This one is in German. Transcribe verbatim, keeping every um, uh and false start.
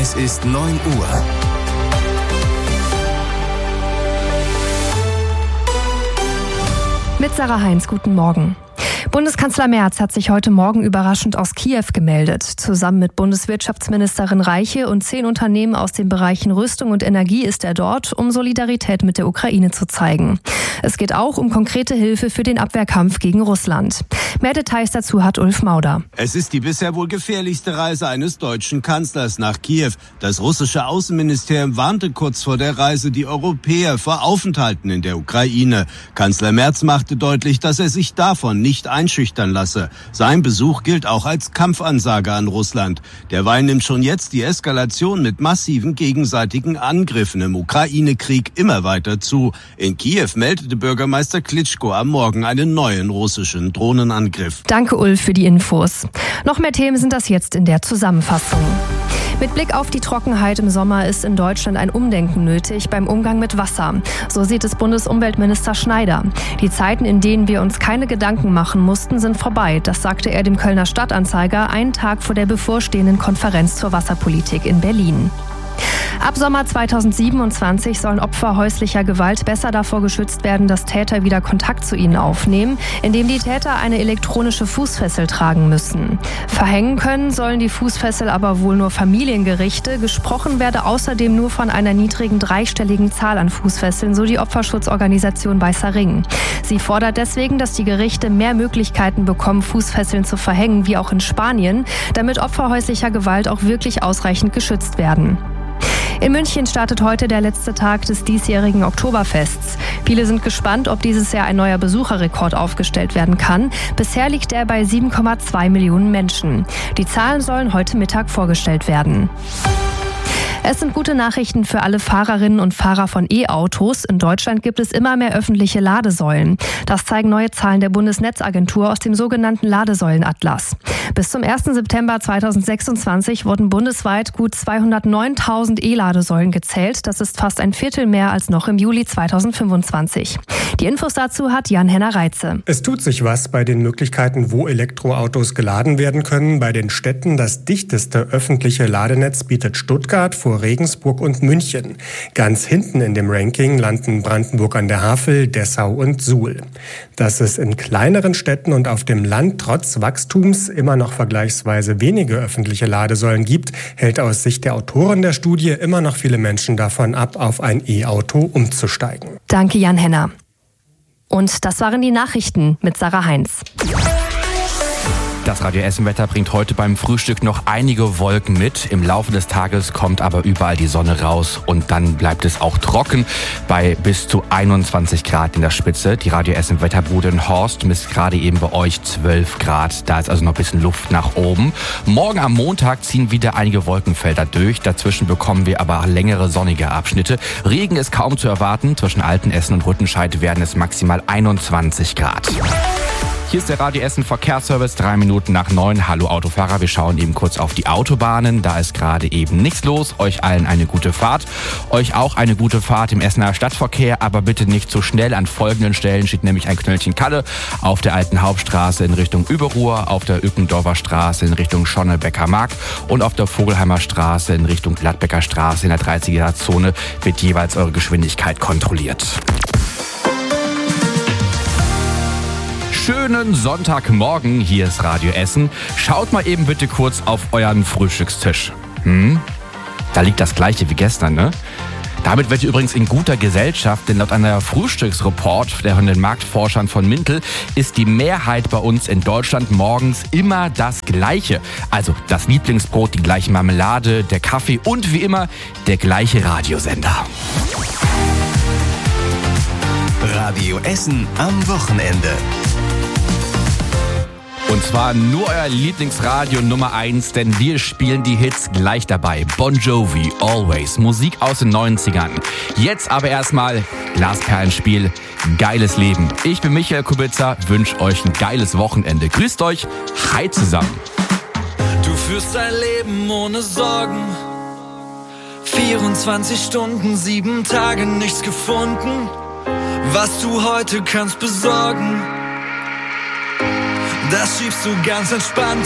Es ist neun Uhr. Mit Sarah Heinz, guten Morgen. Bundeskanzler Merz hat sich heute Morgen überraschend aus Kiew gemeldet. Zusammen mit Bundeswirtschaftsministerin Reiche und zehn Unternehmen aus den Bereichen Rüstung und Energie ist er dort, um Solidarität mit der Ukraine zu zeigen. Es geht auch um konkrete Hilfe für den Abwehrkampf gegen Russland. Mehr Details dazu hat Ulf Mauder. Es ist die bisher wohl gefährlichste Reise eines deutschen Kanzlers nach Kiew. Das russische Außenministerium warnte kurz vor der Reise die Europäer vor Aufenthalten in der Ukraine. Kanzler Merz machte deutlich, dass er sich davon nicht einschüchtern lasse. Sein Besuch gilt auch als Kampfansage an Russland. Derweil nimmt schon jetzt die Eskalation mit massiven gegenseitigen Angriffen im Ukraine-Krieg immer weiter zu. In Kiew meldete Bürgermeister Klitschko am Morgen einen neuen russischen Drohnenangriff. Danke, Ulf, für die Infos. Noch mehr Themen sind das jetzt in der Zusammenfassung. Mit Blick auf die Trockenheit im Sommer ist in Deutschland ein Umdenken nötig beim Umgang mit Wasser. So sieht es Bundesumweltminister Schneider. Die Zeiten, in denen wir uns keine Gedanken machen mussten, sind vorbei. Das sagte er dem Kölner Stadtanzeiger einen Tag vor der bevorstehenden Konferenz zur Wasserpolitik in Berlin. Ab Sommer zweitausendsiebenundzwanzig sollen Opfer häuslicher Gewalt besser davor geschützt werden, dass Täter wieder Kontakt zu ihnen aufnehmen, indem die Täter eine elektronische Fußfessel tragen müssen. Verhängen können sollen die Fußfessel aber wohl nur Familiengerichte. Gesprochen werde außerdem nur von einer niedrigen dreistelligen Zahl an Fußfesseln, so die Opferschutzorganisation Weißer Ring. Sie fordert deswegen, dass die Gerichte mehr Möglichkeiten bekommen, Fußfesseln zu verhängen, wie auch in Spanien, damit Opfer häuslicher Gewalt auch wirklich ausreichend geschützt werden. In München startet heute der letzte Tag des diesjährigen Oktoberfests. Viele sind gespannt, ob dieses Jahr ein neuer Besucherrekord aufgestellt werden kann. Bisher liegt er bei sieben Komma zwei Millionen Menschen. Die Zahlen sollen heute Mittag vorgestellt werden. Es sind gute Nachrichten für alle Fahrerinnen und Fahrer von E-Autos. In Deutschland gibt es immer mehr öffentliche Ladesäulen. Das zeigen neue Zahlen der Bundesnetzagentur aus dem sogenannten Ladesäulenatlas. Bis zum ersten September zweitausendsechsundzwanzig wurden bundesweit gut zweihundertneuntausend E-Ladesäulen gezählt. Das ist fast ein Viertel mehr als noch im Juli zweitausendfünfundzwanzig. Die Infos dazu hat Jan-Henner Reitze. Es tut sich was bei den Möglichkeiten, wo Elektroautos geladen werden können. Bei den Städten das dichteste öffentliche Ladenetz bietet Stuttgart vor Regensburg und München. Ganz hinten in dem Ranking landen Brandenburg an der Havel, Dessau und Suhl. Dass es in kleineren Städten und auf dem Land trotz Wachstums immer noch vergleichsweise wenige öffentliche Ladesäulen gibt, hält aus Sicht der Autoren der Studie immer noch viele Menschen davon ab, auf ein E-Auto umzusteigen. Danke, Jan Henner. Und das waren die Nachrichten mit Sarah Heinz. Das Radio Essen-Wetter bringt heute beim Frühstück noch einige Wolken mit. Im Laufe des Tages kommt aber überall die Sonne raus und dann bleibt es auch trocken bei bis zu einundzwanzig Grad in der Spitze. Die Radio Essen-Wetterbude in Horst misst gerade eben bei euch zwölf Grad. Da ist also noch ein bisschen Luft nach oben. Morgen am Montag ziehen wieder einige Wolkenfelder durch. Dazwischen bekommen wir aber längere sonnige Abschnitte. Regen ist kaum zu erwarten. Zwischen Altenessen und Rüttenscheid werden es maximal einundzwanzig Grad. Hier ist der Radio Essen Verkehrsservice, drei Minuten nach neun. Hallo Autofahrer, wir schauen eben kurz auf die Autobahnen. Da ist gerade eben nichts los. Euch allen eine gute Fahrt. Euch auch eine gute Fahrt im Essener Stadtverkehr, aber bitte nicht zu schnell. An folgenden Stellen steht nämlich ein Knöllchen Kalle auf der Alten Hauptstraße in Richtung Überruhr, auf der Ückendorfer Straße in Richtung Schonnebecker Markt und auf der Vogelheimer Straße in Richtung Gladbecker Straße in der dreißiger-Zone wird jeweils eure Geschwindigkeit kontrolliert. Schönen Sonntagmorgen, hier ist Radio Essen. Schaut mal eben bitte kurz auf euren Frühstückstisch. Hm? Da liegt das gleiche wie gestern, ne? Damit werdet ihr übrigens in guter Gesellschaft, denn laut einer Frühstücksreport der von den Marktforschern von Mintel ist die Mehrheit bei uns in Deutschland morgens immer das Gleiche. Also das Lieblingsbrot, die gleiche Marmelade, der Kaffee und wie immer der gleiche Radiosender. Radio Essen am Wochenende. Und zwar nur euer Lieblingsradio Nummer eins, denn wir spielen die Hits gleich dabei. Bon Jovi, Always, Musik aus den neunzigern. Jetzt aber erstmal Glasperlenspiel, geiles Leben. Ich bin Michael Kubica, wünsche euch ein geiles Wochenende. Grüßt euch, hi zusammen. Du führst dein Leben ohne Sorgen. vierundzwanzig Stunden, sieben Tage, nichts gefunden. Was du heute kannst besorgen, das schiebst du ganz entspannt